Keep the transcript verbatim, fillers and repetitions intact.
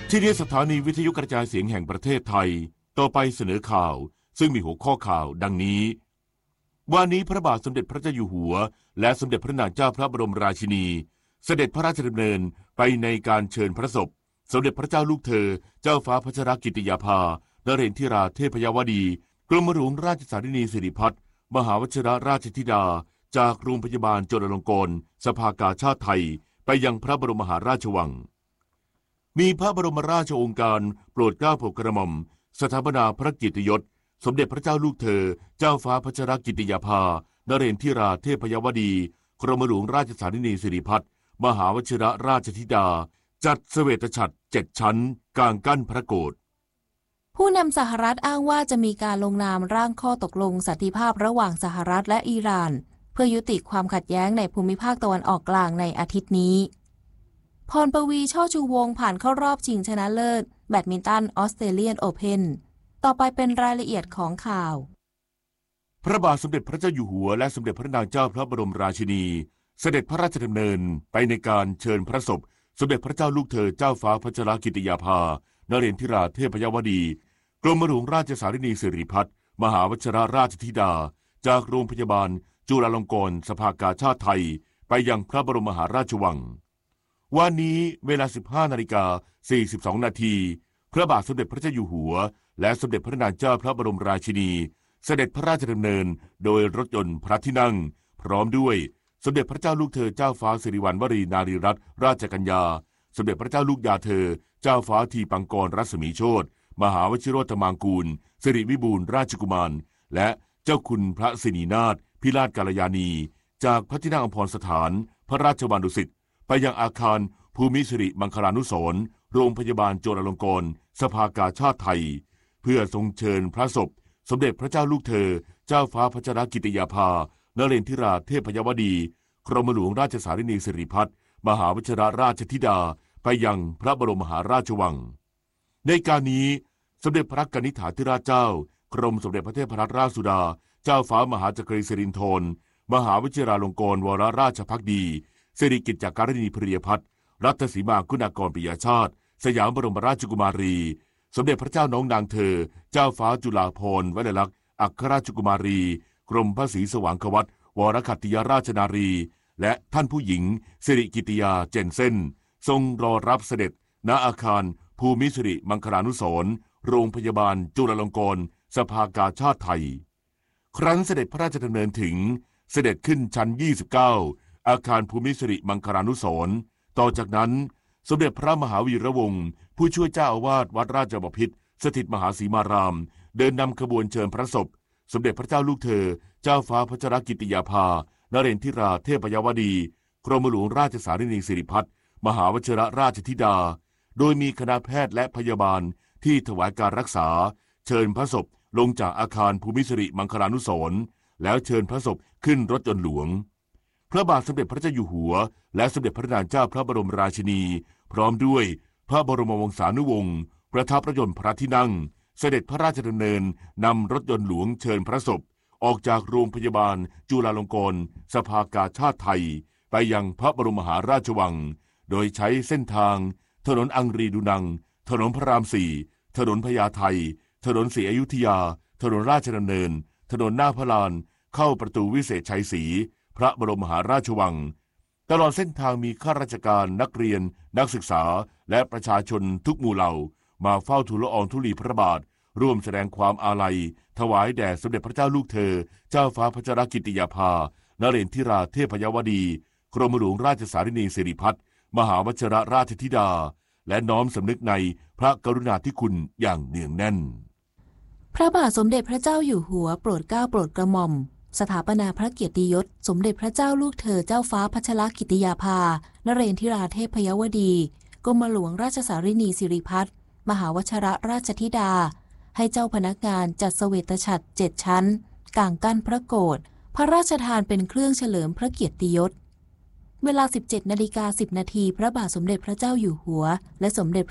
ที่นี่สถานีวิทยุกระจายเสียงแห่งประเทศไทยต่อไปเสนอข่าวซึ่งมีหัวข้อข่าวดังนี้วันนี้พระบาทสมเด็จพระเจ้าอยู่หัวและสมเด็จพระนางเจ้าพระบรมราชินีเสด็จพระราชดำเนินไปในการเชิญพระศพสมเด็จพระเจ้าลูกเธอเจ้าฟ้าพัชรกิติยาภานเรนทิราเทพยวดีกรมหลวงราชสารินีสิริพัฒน์มหาวชิรราชธิดาจากโรงพยาบาลจุฬาลงกรณ์สภากาชาดไทยไปยังพระบรมมหาราชวังมีพระบรมราชโองการโปรดเกล้าโปรดกระหม่อมสถาปนาพระเกียรติยศสมเด็จพระเจ้าลูกเธอเจ้าฟ้าพัชรกิติยาภานเรนทิราเทพยวดีกรมหลวงราชสารินีสิริพัฒน์มหาวชิรราชธิดาจัดเสวตฉัตรเจ็ดชั้นกลางกั้นพระโกฐผู้นำสหรัฐอ้างว่าจะมีการลงนามร่างข้อตกลงสันติภาพระหว่างสหรัฐและอิหร่านเพื่อยุติความขัดแย้งในภูมิภาคตะวันออกกลางในอาทิตย์นี้พรปวีช่อชูวงศ์ผ่านเข้ารอบชิงชนะเลิศแบดมินตันออสเตรเลียนโอเพ่นต่อไปเป็นรายละเอียดของข่าวพระบาทสมเด็จพระเจ้าอยู่หัวและสมเด็จพระนางเจ้าพระบรมราชินีเสด็จพระราชดำเนินไปในการเชิญพระศพสมเด็จพระเจ้าลูกเธอเจ้าฟ้าพัชรกิติยาภานเรนทิราเทพยวดีกรมหลวงราชสารินีสิริพัฒน์มหาวชิรราชธิดาจากโรงพยาบาลจุฬาลงกรณ์สภากาชาดไทยไปยังพระบรมมหาราชวังวันนี้เวลา สิบห้านาฬิกาสี่สิบสอง นาทีพระบาทสมเด็จพระเจ้าอยู่หัวและสมเด็จพระนางเจ้าพระบรมราชินีเสด็จพระราชดำเนินโดยรถยนต์พระที่นั่งพร้อมด้วยสมเด็จพระเจ้าลูกเธอเจ้าฟ้าสิริวัณวรีนารีรัตนราชกัญญาสมเด็จพระเจ้าลูกยาเธอเจ้าฟ้าทีปังกรรัศมีโชติมหาวชิโรธมังกูลสิริวิบูลย์ราชกุมารและเจ้าคุณพระสินีนาถพิราชกัลยาณีจากพระที่นั่งอัมพรสถานพระราชวังดุสิตไปยังอาคารภูมิสิริมังคลานุสรณ์โรงพยาบาลจุฬาลงกรณ์สภากาชาดไทยเพื่อทรงเชิญพระศพสมเด็จพระเจ้าลูกเธอเจ้าฟ้าพัชรกิติยาภานเรนทิราเทพยวดีกรมหลวงราชสารินีสิริพัฒน์มหาวชิรราชธิดาไปยังพระบรมมหาราชวังในการนี้สมเด็จพระกนิษฐาธิราชเจ้ากรมสมเด็จพระเทพรัตนราชสุดาเจ้าฟ้ามหาจักรีสิรินธรมหาวชิราลงกรณ์วรราชภักดีสิริกิติ์จักรณีพริยพัฒน์รัตสีมาคุณากรปิยชาติสยามบรมราชกุมารีสมเด็จพระเจ้าน้องนางเธอเจ้าฟ้าจุฬาภรณ์วลัยลักษณ์อัครราชกุมารีกรมพระศรีสว่างควัตรวรคัตติยราชนารีและท่านผู้หญิงสิริกิติยาเจนเซ่นทรงรอรับเสด็จณอาคารภูมิสิริมังคลานุสรณ์โรงพยาบาลจุฬาลงกรณ์สภากาชาดไทยครั้นเสด็จพระราชดำเนินถึงเสด็จขึ้นชั้นยี่สิบเก้าอาคารภูมิสิริมังคลานุสรณ์ต่อจากนั้นสมเด็จพระมหาวีระวงศ์ผู้ช่วยเจ้าอาวาสวัดราชบพิตรสถิตมหาสีมารามเดินนำขบวนเชิญพระศพสมเด็จพระเจ้าลูกเธอเจ้าฟ้าพัชรกิติยาภานเรนทิราเทพยวดีกรมหลวงราชสารินีสิริพัฒน์มหาวชิรราชธิดาโดยมีคณะแพทย์และพยาบาลที่ถวายการรักษาเชิญพระศพลงจากอาคารภูมิสิริมังคลานุสรณ์แล้วเชิญพระศพขึ้นรถยนต์หลวงพระบาทสมเด็จพระเจ้าอยู่หัวและสมเด็จพระนางเจ้าพระบรมราชินีพร้อมด้วยพระบรมวงศานุวงศ์ประทับรถยนต์พระที่นั่งเสด็จพระราชดำเนินนำรถยนต์หลวงเชิญพระศพออกจากโรงพยาบาลจุฬาลงกรณ์สภากาชาดไทยไปยังพระบรมมหาราชวังโดยใช้เส้นทางถนนอังรีดูนังถนนพระรามสี่ถนนพญาไทถนนศรีอยุธยาถนนราชดำเนินถนนหน้าพระลานเข้าประตูวิเศษชัยศรีพระบรมมหาราชวังตลอดเส้นทางมีข้าราชการนักเรียนนักศึกษาและประชาชนทุกหมู่เหล่ามาเฝ้าทูลละอองธุลีพระบาทร่วมแสดงความอาลัยถวายแด่สมเด็จพระเจ้าลูกเธอเจ้าฟ้าพัชรกิติยาภานเรนทิราเทพยวดีกรมหลวงราชสารินีสิริพัฒน์มหาวชิรราชธิดาและน้อมสำนึกในพระกรุณาธิคุณอย่างเนืองแน่นพระบาทสมเด็จพระเจ้าอยู่หัวโปรดเกล้าโปรดกระหม่อมสถาปนาพระเกียรติยศสมเด็จพระเจ้าลูกเธอเจ้าฟ้าพัชรกิติยาภานเรนทิราเทพยวดีกรมหลวงราชสารินีสิริพัฒน์มหาวชิรราชธิดาให้เจ้าพนักงานจัดเสวตฉัตรเจ็ดชั้นกลางกั้นพระโกฐพระราชทานเป็นเครื่องเฉลิมพระเกียรติยศเวลา สิบเจ็ดนาฬิกาสิบนาทีพระบาทสมเด็จพระเจ้าอยู่หัวและสมเด็จ